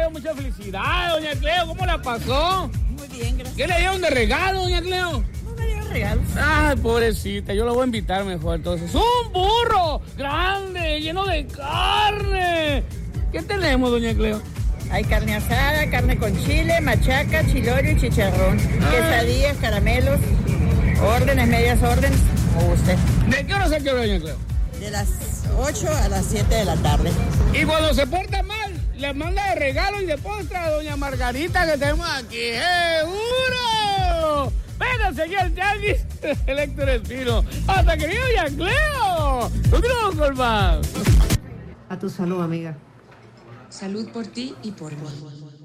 Cleo, muchas felicidades, doña Cleo. ¿Cómo la pasó? Muy bien, gracias. ¿Qué le dieron de regalo, doña Cleo? No me dieron regalos. Ay, pobrecita, yo la voy a invitar mejor entonces. ¡Un burro grande, lleno de carne! ¿Qué tenemos, doña Cleo? Hay carne asada, carne con chile, machaca, chilorio y chicharrón. Quesadillas, caramelos, órdenes, medias órdenes, como usted. ¿De qué hora se quedó, doña Cleo? De las 8 a las 7 de la tarde. Y cuando se porta mal, le manda de regalo y de postre a doña Margarita que tenemos aquí. ¡Seguro! Venga, seguí al tianguis el Héctor Espino. ¡Hasta que doña Cleo! ¡Continuamos con más! A tu salud, amiga. Salud por ti y por mí.